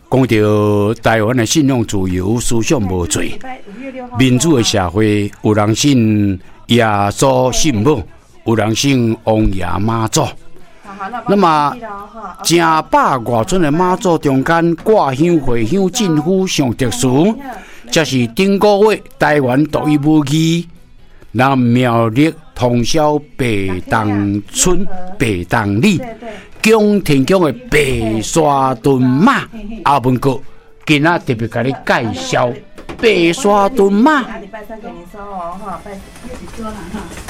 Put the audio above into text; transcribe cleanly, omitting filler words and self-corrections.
讲到台湾的信仰自由，思想无罪，民主的社会，有人信耶稣信母，有人信王爷妈祖。那么，正100多尊的妈祖中间，挂香、回香、进府上特殊，这是顶个月台湾独一无二。那苗栗通霄白塘村白塘里，江天宫的白沙屯马阿文哥，今仔特别甲你介绍白沙屯马。